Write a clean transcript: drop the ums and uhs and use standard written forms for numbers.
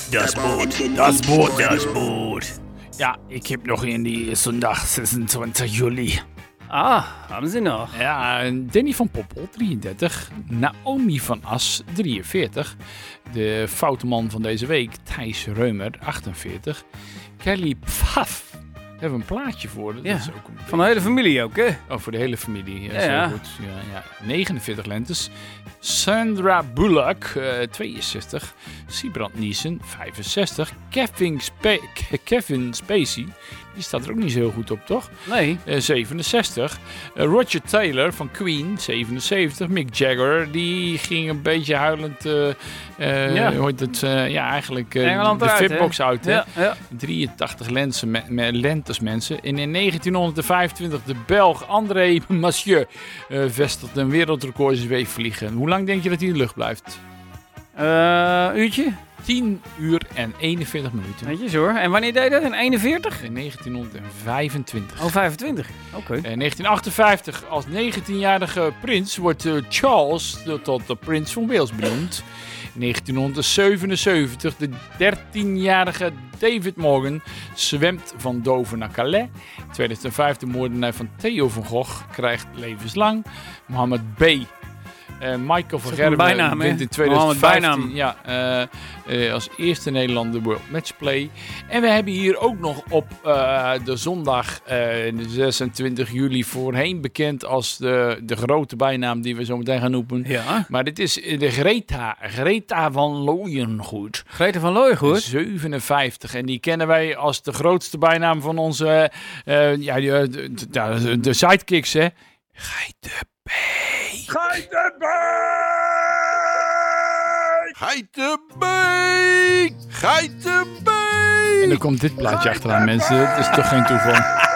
Das Boot. Ja, ik heb nog in die zondag 26 juli. Ah, hebben ze nog. Ja, Danny van Poppel, 33. Naomi van As, 43. De foute man van deze week, Thijs Reumer, 48. Kelly Pfaff. Daar hebben we een plaatje voor. Dat is ook van de hele familie ook, hè? Oh, voor de hele familie. Ja, Ja. zo goed. Ja. 49 lentes. Sandra Bullock, 62. Siebrand Niesen, 65. Kevin Spacey, die staat er ook niet zo heel goed op, toch? Nee. 67. Roger Taylor van Queen, 77. Mick Jagger, die ging een beetje huilend, hoe heet het, eigenlijk Engeland de eruit, fitbox hè? uit. Hè? Ja. 83 lentes mensen. En in 1925 de Belg André Massieu vestigt een wereldrecord in zweefvliegen. Hoe lang denk je dat hij in de lucht blijft? Uurtje? 10 uur en 41 minuten. Netjes hoor. En wanneer deed je dat? In 41? In 1925. Oh, 25. Oké. In 1958 als 19-jarige prins wordt Charles tot de prins van Wales benoemd. In 1977 de 13-jarige David Morgan zwemt van Dover naar Calais. In 2005 de moordenaar van Theo van Gogh krijgt levenslang. Mohammed B. Michael van Gerwen wint in 2015 als eerste Nederlander World Matchplay. En we hebben hier ook nog op de zondag 26 juli voorheen bekend als de grote bijnaam die we zo meteen gaan noemen. Ja. Maar dit is de Greta van Looyengoed. Greta van Looyengoed? 57. En die kennen wij als de grootste bijnaam van onze de sidekicks, hè. Geitenbeek. En dan komt dit plaatje achteraan, mensen. Het is toch geen toeval.